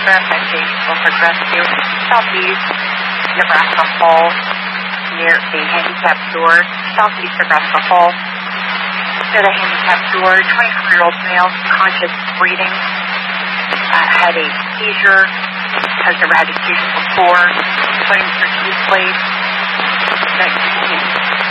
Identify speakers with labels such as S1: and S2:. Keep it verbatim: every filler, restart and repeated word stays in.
S1: Progress, I see. Will progress to Southeast Nebraska Falls, near the handicap door, Southeast Nebraska Falls. Near the handicap door, twenty-four-year-old male, conscious breathing, uh, had a seizure, has never had a seizure before, putting through teeth plates, that continues